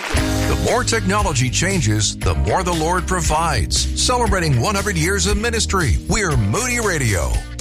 The more technology changes, the more the Lord provides. Celebrating 100 years of ministry, we're Moody Radio.